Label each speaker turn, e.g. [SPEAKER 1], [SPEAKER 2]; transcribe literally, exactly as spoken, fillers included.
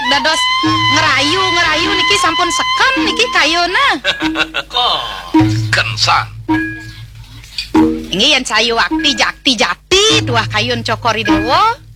[SPEAKER 1] dados ngerayu-ngerayu niki sampun seken niki kayuna.
[SPEAKER 2] Kok kensan.
[SPEAKER 1] Ini yang sayu akti jakti jati tuah kayun cokori dewo.